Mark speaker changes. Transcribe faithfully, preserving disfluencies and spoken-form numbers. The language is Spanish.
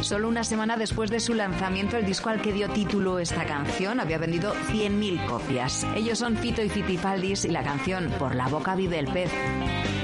Speaker 1: Solo una semana después de su lanzamiento, el disco al que dio título esta canción había vendido cien mil copias. Ellos son Fito y Fitipaldis y la canción Por la boca vive el pez.